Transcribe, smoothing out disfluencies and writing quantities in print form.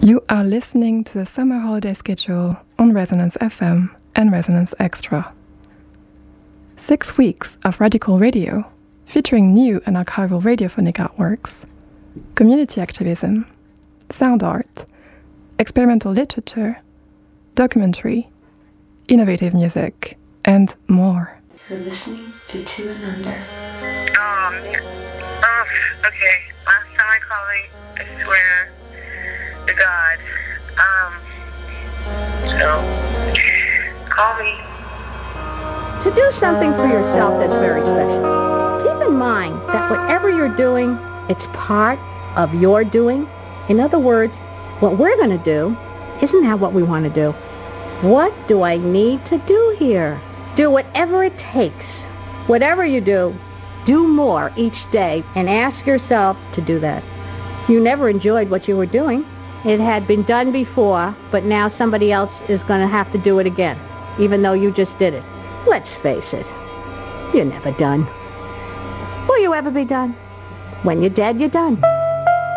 You are listening to the summer holiday schedule on Resonance FM and Resonance Extra. 6 weeks of radical radio, featuring new and archival radiophonic artworks, community activism, sound art, experimental literature, documentary, innovative music, and more. You're listening to Two and Under. Okay. Last time I called, I swear to God. So, call me. To do something for yourself that's very special, keep in mind that whatever you're doing, it's part of your doing. In other words, what we're going to do isn't that what we want to do. What do I need to do here? Do whatever it takes. Whatever you do more each day and ask yourself to do that. You never enjoyed what you were doing. It had been done before, but now somebody else is going to have to do it again, even though you just did it. Let's face it, you're never done. Will you ever be done? When you're dead, you're done.